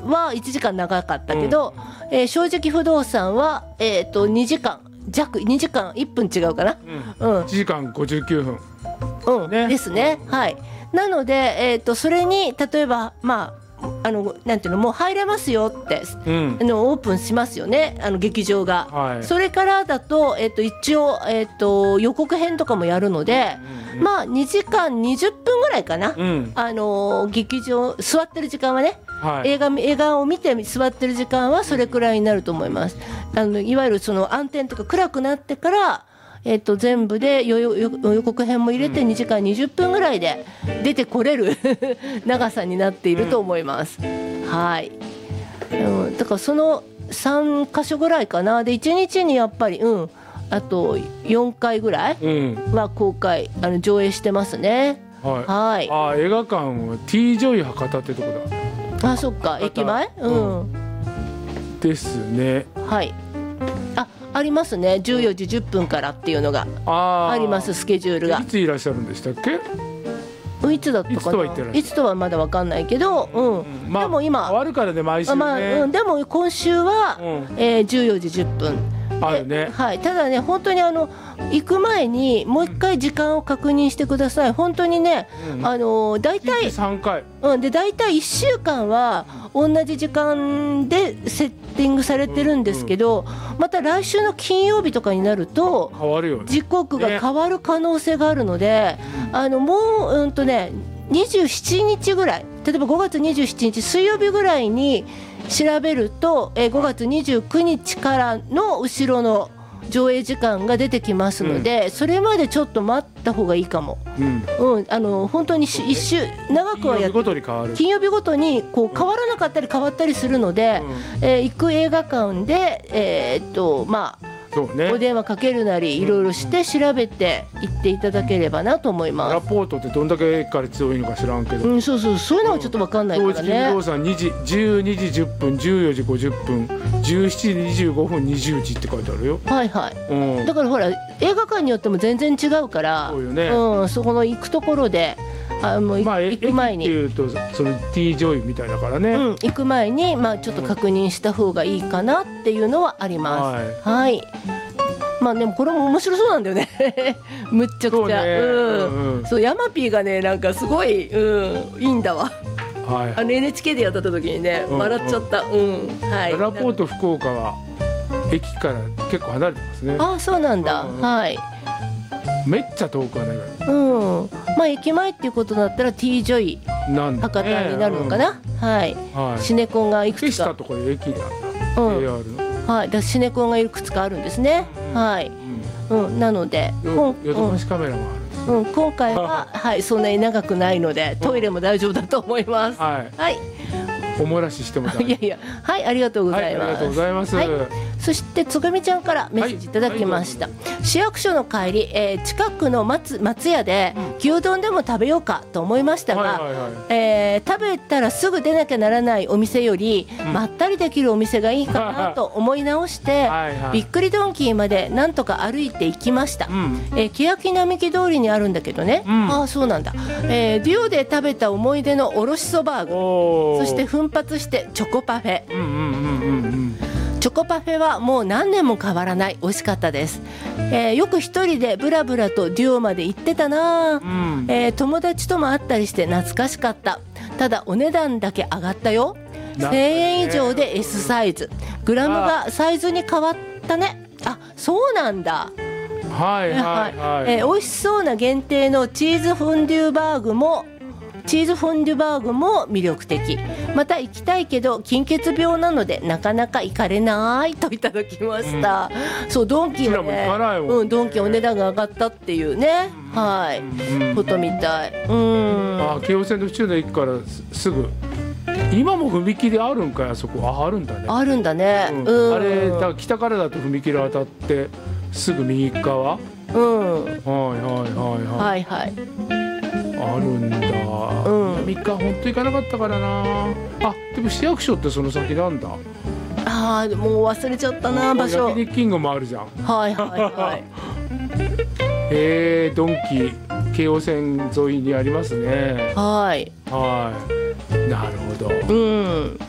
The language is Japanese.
は1時間長かったけど、正直不動産は、2時間弱、2時間1分違うかな、 1時間59分、 ですね。はい。なので、それに例えばなんていうの、もう入れますよって、オープンしますよね、劇場が、それからだと、一応、予告編とかもやるので、2時間20分ぐらいかな、劇場座ってる時間はね、映画を見て座ってる時間はそれくらいになると思います。いわゆるその暗転とか暗くなってから全部で予告編も入れて2時間20分ぐらいで出てこれる長さになっていると思います。はい。だからその3箇所ぐらいかな。で1日にやっぱりあと4回ぐらいは公開上映してますね。はい。 映画館は T ジョイ博多ってとこだ。 そっか、駅前ですね。 はい。ありますね。14時10分からっていうのがあります、スケジュールが。 いついらっしゃるんでしたっけ？ いつだったかな。いつとはまだ分かんないけど、でも今終わるからね、毎週ね。 でも今週は14時10分あるね。 はい。ただね、本当に行く前にもう一回時間を確認してください。本当にね、だいたい 3回でだいたい1週間は同じ時間でセッティングされてるんですけど、また来週の金曜日とかになると変わるよね。 時刻が変わる可能性があるので、もう27日ぐらい、例えば5月27日水曜日ぐらいに調べると、5月29日からの後ろの上映時間が出てきますので、それまでちょっと待った方がいいかも。本当に一週長くはやって金曜日ごとにこう変わらなかったり変わったりするので、行く映画館でお電話かけるなりいろいろして調べて行っていただければなと思います。 ラポートってどんだけ駅から強いのか知らんけど、 そういうのはちょっと分かんないからね。 正直不動産12時10分14時50分17時25分20時って書いてあるよ。 はいはい、だからほら映画館によっても全然違うから、 そうよね、 そこの行くところでもう行く前に、 駅っていうとその T ジョイみたいだからね、 行く前にちょっと確認した方がいいかなっていうのはあります。はい。でもこれも面白そうなんだよねむっちゃくちゃそうヤマピーがねなんかすごい、いいんだわ。NHK でやった時にね笑っちゃった。ラポート福岡は駅から結構離れてますね。 そうなんだ。はい。 めっちゃ遠くはないから。 駅前っていうことだったら T ジョイ博多になるのかな。はい。シネコンがいくつか。 消したところで駅なんだ。AR の。 はい。シネコンがいくつかあるんですね。はい。なのでヨドバシカメラもある。 今回はそんなに長くないのでトイレも大丈夫だと思います。はい。 お漏らししても大丈夫。 いやはい、ありがとうございます。 ありがとうございます。 そしてつぐみちゃんからメッセージいただきました。市役所の帰り、近くの松屋で牛丼でも食べようかと思いましたが、食べたらすぐ出なきゃならないお店より、まったりできるお店がいいかなと思い直して、びっくりドンキーまでなんとか歩いて行きました。欅並木通りにあるんだけどね。そうなんだ。デュオで食べた思い出のおろしそばそして奮発してチョコパフェ。チョコパフェはもう何年も変わらない。美味しかったです。よく一人でブラブラとデュオまで行ってたな。友達とも会ったりして懐かしかった。ただお値段だけ上がったよ。1000円以上で S サイズ。グラムがサイズに変わったね。そうなんだ。美味しそうな限定のチーズフォンデュバーグも魅力的。また行きたいけど筋血病なのでなかなか行かれないといただきました。そう、ドンキはね、ドンキお値段が上がったっていうね、ことみたい。 京王線の府中の駅からすぐ今も踏切あるんかい。あそこあるんだね。 あるんだね。 あれだ、北からだと踏切当たってすぐ右側。あるんだ。3日本当行かなかったからな。でも市役所ってその先なんだ。 もう忘れちゃったな、場所。 焼肉キングもあるじゃん。ドンキ京王線沿いにありますね。なるほど。